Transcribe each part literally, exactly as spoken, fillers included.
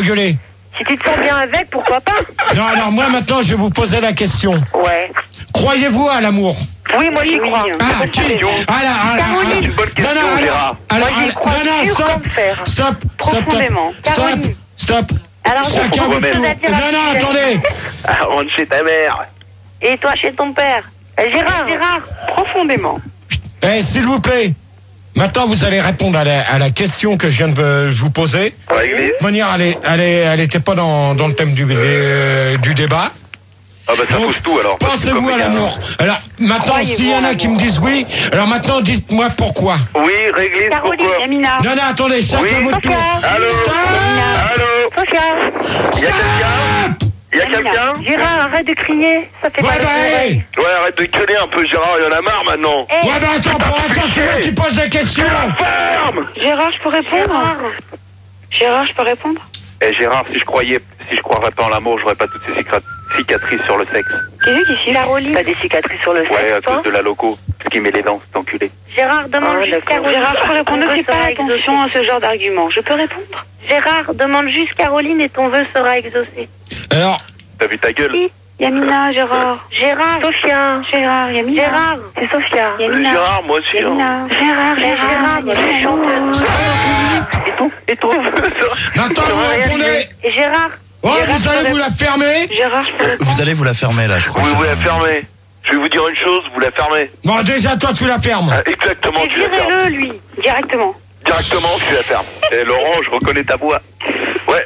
gueuler. Si tu te sens bien avec, pourquoi pas? Non, alors moi maintenant je vais vous poser la question. Ouais. Croyez-vous à l'amour? Oui, moi j'y crois. Ah, qui? Ah là, ah là, Caroline. ah, Une bonne question, non, non, alors, Gérard. alors, Moi, j'y alors, crois non, non, dur stop, comme fer. stop, stop, stop, Profondément. stop, Caroline. stop. Alors, Chacun on votre peut tour. la dire à Non, non, qui? attendez. Rentre chez ta mère. Et toi chez ton père? Gérard, Gérard, profondément. Eh, s'il vous plaît. Maintenant, vous allez répondre à la, à la question que je viens de vous poser. Réglé. De manière, elle est- elle est- elle était pas dans, dans le thème du, euh, du débat. Ah bah ça Donc, pose tout alors. parce que Pensez-vous comme à les gars- l'amour? Alors, maintenant, Croyez-vous s'il y en en a qui me disent oui, alors maintenant, dites-moi pourquoi. Oui, réglé, Caroline, pourquoi? Yamina. Non, non, attendez, chacun Oui. votre tour. Sophia. Allô. Stop! Allô. Sophia. Y'a quelqu'un? Y'a quelqu'un? Gérard, arrête de crier. Ça fait Ouais, mal bah, aux oreilles. hey. Ouais, arrête de gueuler un peu, Gérard, il y en a marre maintenant. Eh, Ouais, bah, attends, pour l'instant, c'est moi qui pose des questions. Ferme. Gérard, je peux répondre? Gérard, je peux répondre? Eh Gérard, si je croyais, si je croirais pas en l'amour, j'aurais pas toutes ces cicra- cicatrices sur le sexe. Qu'est-ce qui siffle? Caroline. T'as des cicatrices sur le Ouais, à sexe, toi? cause de la loco. Parce qu'il met les dents, cet enculé. Gérard, demande Ah, juste d'accord. Caroline. Gérard, je peux répondre, Ton fais vœu pas sera attention exaucé. à ce genre d'argument. Je peux répondre? Gérard, demande juste Caroline et ton vœu sera exaucé. Alors, T'as vu ta gueule? Si. Yamina, Gérard. Gérard. Sophia. Gérard, Yamina. Gérard. C'est Sophia. Yamina. Gérard, moi aussi. hein. Yamina. Gérard, Gérard, Gérard, il y a des chanteuses. Et ton, et ton maintenant, vous répondez. Et Gérard. Oh, Gérard, vous allez je vous la fermer. Gérard, je peux répondre? Vous allez vous la fermer là, je crois. Oui, que vous ça la va. fermez. Je vais vous dire une chose, vous la fermez. Bon, déjà, toi, tu la fermes. Ah, exactement, Et tu la fermes. virez-le, lui. Directement. Directement, tu la fermes. Et Laurent, je reconnais ta voix. Ouais.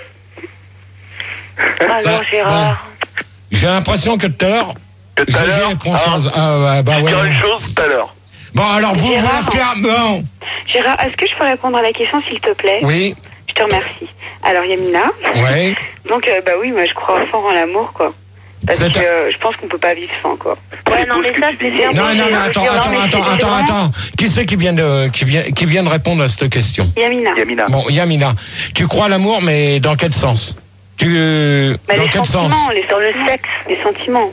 Alors, Ça, Gérard. J'ai l'impression que tout à l'heure, Que tout à Gégé l'heure. prend son- Ah, ouais, bah Je ouais. dirais une chose tout à l'heure. Bon, alors, vous, vous Gérard. la fermez. Non. Gérard, est-ce que je peux répondre à la question, s'il te plaît? Oui, Je te remercie. Alors, Yamina. oui. Donc, euh, bah oui, moi, je crois fort en l'amour, quoi. Parce C'est que un- euh, je pense qu'on peut pas vivre sans, quoi. Ouais, non, mais ça, c'est bien. Non, non, beau, non, c'est- attends, c'est- attends, mais attends, c'est- attends, c'est attends. Qui c'est qui vient de, qui vient, qui vient de répondre à cette question? Yamina. Yamina. Bon, Yamina, tu crois à l'amour, mais dans quel sens? Tu, Bah, dans les quel sens? sentiments, les Dans le sentiments. sexe. Les sentiments.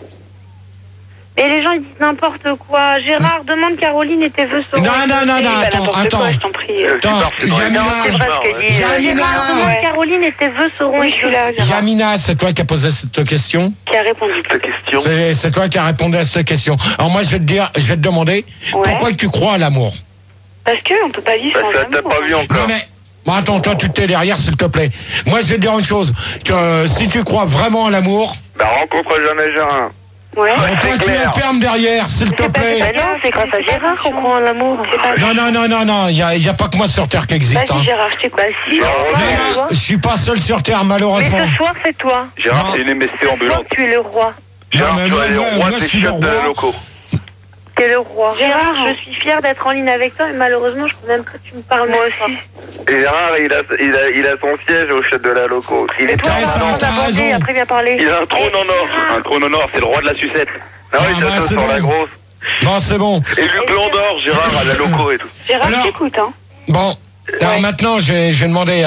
Et les gens, ils disent n'importe quoi. Gérard, demande Caroline et tes vœux seront Non, non, non, non, Bah, attends, n'importe attends. quoi, je t'en prie. Euh, Attends, Gérard, c'est dans les Yamina. gars, C'est vrai ce qu'elle dit. Yamina. Gérard, demande Ouais. Caroline et tes vœux seront Oui, je suis là, Gérard. Yamina, c'est toi qui as posé cette question? Qui a répondu? Ta question. C'est, c'est toi qui as répondu à cette question. Alors moi, je vais te dire, je vais te demander, Ouais. pourquoi tu crois à l'amour? Parce qu'on peut pas vivre Bah, sans ça t'a amour. pas vu Non encore. mais, bon, attends, toi tu t'es derrière, s'il te plaît. Moi, je vais te dire une chose. Que, euh, si tu crois vraiment à l'amour, Bah, rencontre jamais Gérard. Ouais. bon, c'est toi tu clair. la fermes derrière, s'il te plaît. Mais non, c'est grâce à Gérard qu'on croit en l'amour. C'est pas... Non, non, non, non, non, il n'y a, y a pas que moi sur Terre qui existe. Vas-y, Hein. Gérard, je t'écoute. Bah si, Gérard, on ouais, va, Mais tu là, vois. je suis pas seul sur Terre, Mais malheureusement. ce soir, c'est toi. Gérard, Non. c'est une M S C Ce soir, ambulante. tu es le roi. Gérard, mais tu moi, es le moi, roi moi, des je suis le chiottes de roi. la loco. T'es le roi. Gérard. Gérard, je suis fière d'être en ligne avec toi, mais malheureusement, je peux même pas que tu me parles. Moi aussi. Et Gérard, il a, il a, il a son siège au chiottes de la loco. Il est Toi, T'as on raison, va t'as avancer, raison. après viens parler. Il a un trône en or. Un trône en or, c'est le roi de la sucette. Non, Ah, il bah, s'assoit c'est sur bon. la grosse. Bon, c'est bon. Et le blanc d'or, Gérard, à la loco et tout. Gérard, Alors- je t'écoute, hein. Bon, alors maintenant, je vais, je vais demander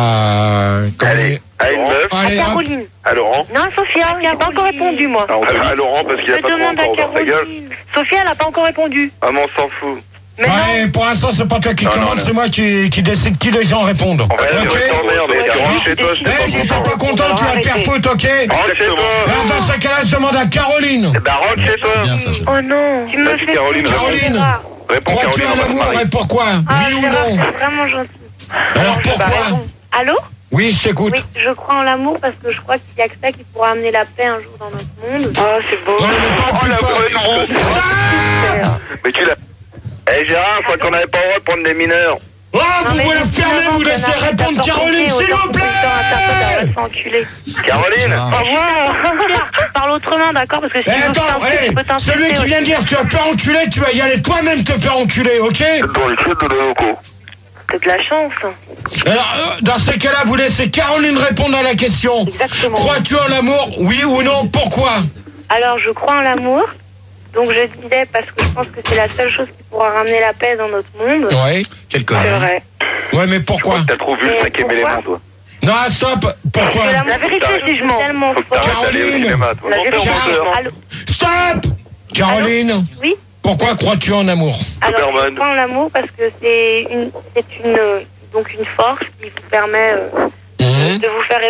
à... comment Allez, dire- à une meuf, À Allez, hop. Caroline. à Laurent. Non, Sophia, j'ai pas encore répondu, moi. À, à Laurent, parce qu'il a Je pas trop demande encore à ouvert sa gueule. Caroline. Sophia, elle a pas encore répondu. Ah, mais on s'en fout. Mais Ouais, non. pour l'instant, c'est pas toi qui Non, non, commande, non. c'est moi qui, qui décide qui les gens répondent. On va Ok. dire que t'emmerdes, Ouais, regarde, ouais, rentre chez toi, je ouais, Eh, suis si pas t'es pas content. content, tu vas te faire Arrêtez. foutre, ok? Rentre chez toi. Alors dans ce cas-là, je demande à Caroline. Bah, rentre chez toi. Bien ça, Gérard. Oh non. Tu me Vas-y, fais Caroline, plaisir, Caroline. Gérard. Réponds, Crois-tu Caroline, à on va se l'amour marier. et pourquoi? Ah, Oui ou Gérard, non? c'est vraiment gentil. Alors Bah, pourquoi? raison. Allô? Oui, je t'écoute. Oui, je crois en l'amour parce que je crois qu'il n'y a que ça qui pourra amener la paix un jour dans notre monde. Oh, c'est beau. Non, mais pas Oh, plus la peur. bonne honte. Mais tu l'as. Eh Gérard, je crois qu'on n'avait pas le droit de prendre des mineurs. Oh, Non, vous mais voulez je suis fermer, vraiment vous bien laissez arrête répondre d'apporter Caroline, autant s'il vous de temps à ta faute, elle va plaît. s'enculer. Caroline. Gérard. Au revoir. Tu parles autrement, d'accord? Parce que si Eh, tu veux que je attends, t'insulte, eh, je peux t'insulter celui qui vient de aussi. dire tu vas te faire enculer, tu vas y aller toi-même te faire enculer, ok? Dans le chiottes de la loco. T'as de la chance. Alors, euh, dans ces cas-là, vous laissez Caroline répondre à la question. Exactement. Crois-tu en l'amour, oui ou non? Pourquoi? Alors, je crois en l'amour. Donc, je disais parce que je pense que c'est la seule chose qui pourra ramener la paix dans notre monde. Ouais. Quel C'est connard. vrai. Ouais, mais pourquoi? T'as trop vu le Mais cinquième pourquoi élément, toi. Non, stop. Pourquoi? Parce que la vérité, c'est jugement tellement Faut que fort. t'arrêtes d'aller au Caroline. cinéma, toi. La Menteur, vérité, menteur. allô? Stop. Caroline, Oui. pourquoi crois-tu en amour? Alors, je Superman. crois en l'amour parce que c'est une, c'est une, euh, donc une force qui vous permet euh, Mhm. de vous faire